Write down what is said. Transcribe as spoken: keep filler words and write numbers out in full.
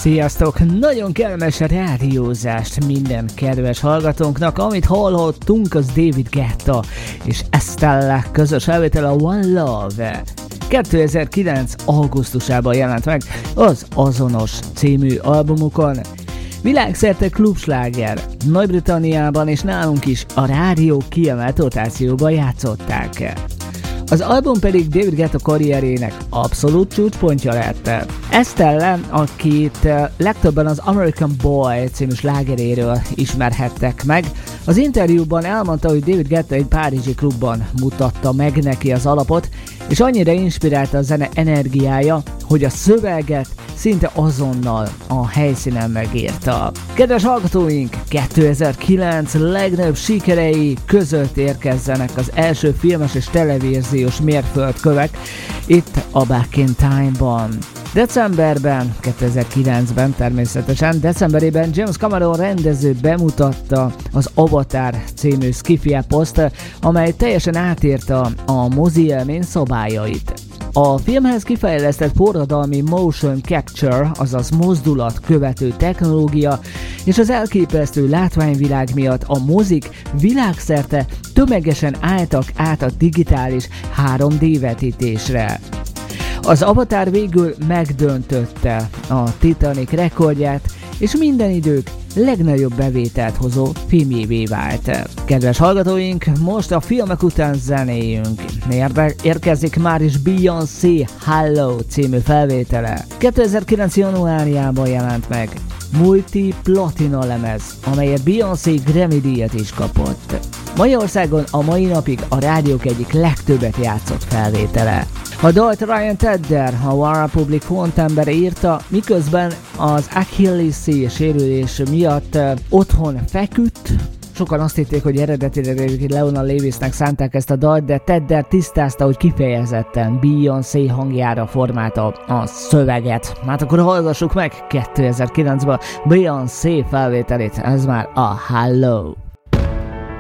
Sziasztok! Nagyon kellemes rádiózást minden kedves hallgatónknak. Amit hallhattunk, az David Guetta és Estella közös elvétel, a One Love. kétezer-kilenc augusztusában jelent meg az Azonos című albumukon. Világszerte klubsláger, Nagy-Britanniában és nálunk is a rádió kiemelt rotációban játszották. Az album pedig David Guetta karrierének abszolút csúcspontja lett. Estella, akit legtöbben az American Boy című slágeréről ismerhettek meg, az interjúban elmondta, hogy David Guetta egy párizsi klubban mutatta meg neki az alapot, és annyira inspirálta a zene energiája, hogy a szöveget szinte azonnal a helyszínen megírta. Kedves hallgatóink, kétezer-kilenc legnagyobb sikerei között érkezzenek az első filmes és televíziós mérföldkövek itt a Back in Time-ban. Decemberben, kétezer-kilencben természetesen, decemberében James Cameron rendező bemutatta az Avatar című sci-fi eposzt, amely teljesen átírta a mozi élmény szabályait. A filmhez kifejlesztett forradalmi motion capture, azaz mozdulat követő technológia és az elképesztő látványvilág miatt a mozik világszerte tömegesen álltak át a digitális három dé vetítésre. Az Avatar végül megdöntötte a Titanic rekordját, és minden idők legnagyobb bevételt hozó filmjévé vált. Kedves hallgatóink, most a filmek után zenéjünk. Érkezik már is Beyoncé Hello című felvétele. kétezer-kilenc januárjában jelent meg multi-platina lemez, amelyet Beyoncé Grammy díjat is kapott. Magyarországon a mai napig a rádiók egyik legtöbbet játszott felvétele. A dalt Ryan Tedder, a One Republic frontembere írta, miközben az Achilles-i sérülés miatt uh, otthon feküdt. Sokan azt hitték, hogy eredetileg Leona Lewisnek szánták ezt a dalt, de Tedder tisztázta, hogy kifejezetten Beyoncé hangjára formálta a szöveget. Hát akkor hallgassuk meg kétezer-kilencben Beyoncé felvételét, ez már a Hello.